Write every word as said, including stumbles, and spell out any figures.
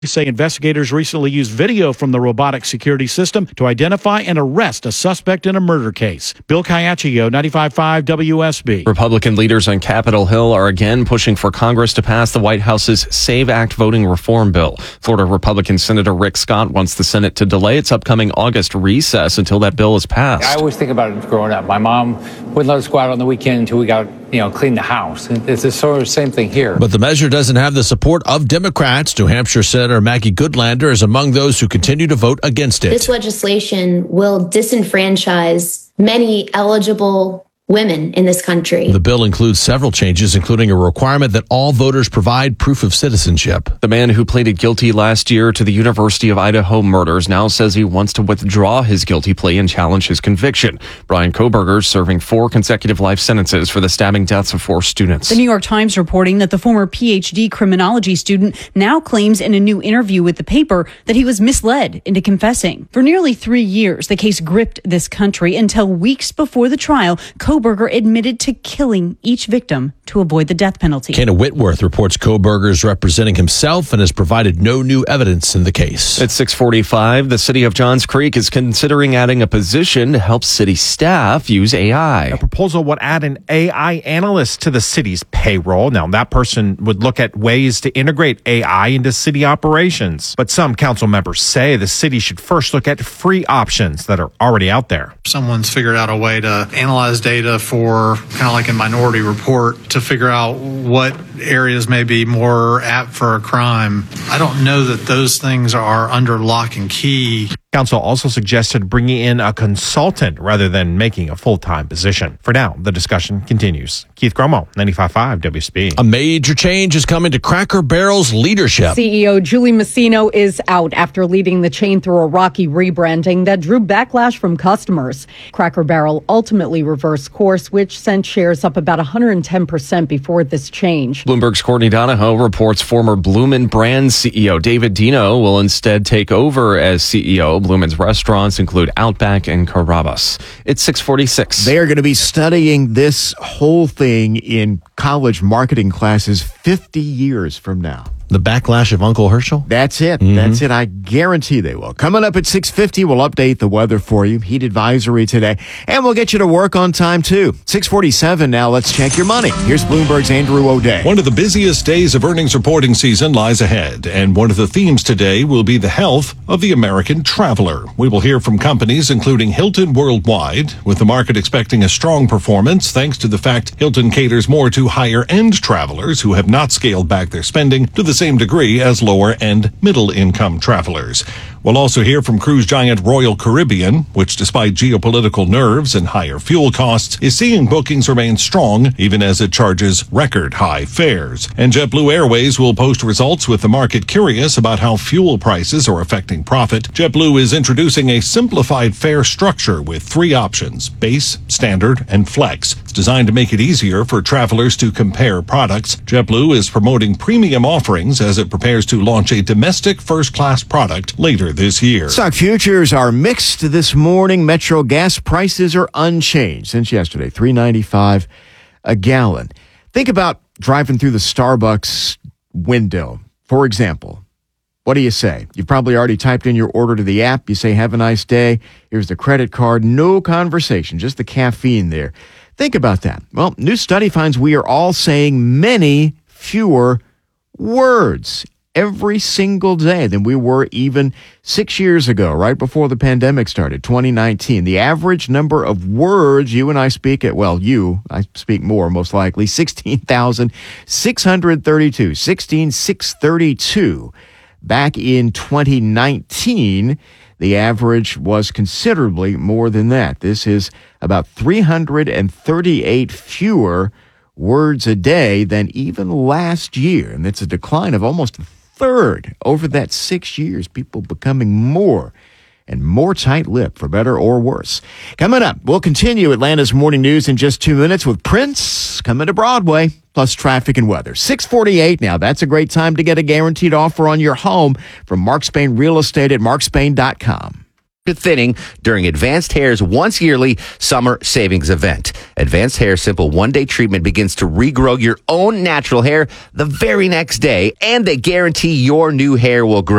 Say investigators recently used video from the robotic security system to identify and arrest a suspect in a murder case. Bill Caiaccio, ninety-five point five W S B. Republican leaders on Capitol Hill are again pushing for Congress to pass the White House's SAVE Act voting reform bill. Florida Republican Senator Rick Scott wants the Senate to delay its upcoming August recess until that bill is passed. I always think about it growing up. My mom wouldn't let us go out on the weekend until we got, you know, clean the house. It's the sort of same thing here. But the measure doesn't have the support of Democrats. New Hampshire Senator Maggie Goodlander is among those who continue to vote against it. This legislation will disenfranchise many eligible women in this country. The bill includes several changes, including a requirement that all voters provide proof of citizenship. The man who pleaded guilty last year to the University of Idaho murders now says he wants to withdraw his guilty plea and challenge his conviction. Brian Kohberger is serving four consecutive life sentences for the stabbing deaths of four students. The New York Times reporting that the former P H D criminology student now claims in a new interview with the paper that he was misled into confessing. For nearly three years, the case gripped this country until weeks before the trial, Kohberger admitted to killing each victim to avoid the death penalty. Kenna Whitworth reports Kohberger is representing himself and has provided no new evidence in the case. At six forty-five, the city of Johns Creek is considering adding a position to help city staff use A I. A proposal would add an A I analyst to the city's payroll. Now, that person would look at ways to integrate A I into city operations. But some council members say the city should first look at free options that are already out there. Someone's figured out a way to analyze data for kind of like a Minority Report to figure out what areas may be more apt for a crime. I don't know that those things are under lock and key. Council also suggested bringing in a consultant rather than making a full-time position. For now, the discussion continues. Keith Gromo, ninety-five point five W S B. A major change is coming to Cracker Barrel's leadership. C E O Julie Masino is out after leading the chain through a rocky rebranding that drew backlash from customers. Cracker Barrel ultimately reversed course, which sent shares up about one hundred ten percent before this change. Bloomberg's Courtney Donahoe reports former Bloomin' Brands C E O David Dino will instead take over as C E O. Bloomin's restaurants include Outback and Carrabba's. It's six forty-six. They are going to be studying this whole thing in college marketing classes fifty years from now. The backlash of Uncle Herschel? That's it. Mm-hmm. That's it. I guarantee they will. Coming up at six fifty, we'll update the weather for you. Heat advisory today. And we'll get you to work on time, too. six forty-seven now. Let's check your money. Here's Bloomberg's Andrew O'Day. One of the busiest days of earnings reporting season lies ahead. And one of the themes today will be the health of the American traveler. We will hear from companies including Hilton Worldwide, with the market expecting a strong performance thanks to the fact Hilton caters more to higher-end travelers who have not scaled back their spending to the same degree as lower and middle income travelers. We'll also hear from cruise giant Royal Caribbean, which despite geopolitical nerves and higher fuel costs, is seeing bookings remain strong even as it charges record high fares. And JetBlue Airways will post results with the market curious about how fuel prices are affecting profit. JetBlue is introducing a simplified fare structure with three options: base, standard, and flex. It's designed to make it easier for travelers to compare products. JetBlue is promoting premium offerings as it prepares to launch a domestic first-class product later this year. Stock futures are mixed this morning. Metro gas prices are unchanged since yesterday, three ninety-five a gallon. Think about driving through the Starbucks window, for example. What do you say? You've probably already typed in your order to the app. You say, have a nice day. Here's the credit card. No conversation, just the caffeine there. Think about that. Well, new study finds we are all saying many fewer words every single day than we were even six years ago, right before the pandemic started, twenty nineteen. The average number of words you and I speak at, well, you, I speak more most likely, sixteen thousand six hundred thirty-two, sixteen thousand six hundred thirty-two. Back in twenty nineteen, the average was considerably more than that. This is about three hundred thirty-eight fewer words a day than even last year. And it's a decline of almost a third over that six years. People becoming more and more tight-lipped, for better or worse. Coming up, we'll continue Atlanta's morning news in just two minutes with Prince coming to Broadway, plus traffic and weather. six forty-eight now. That's a great time to get a guaranteed offer on your home from Mark Spain Real Estate at mark spain dot com. to thinning during Advanced Hair's once yearly summer savings event. Advanced Hair Simple one-day treatment begins to regrow your own natural hair the very next day, and they guarantee your new hair will grow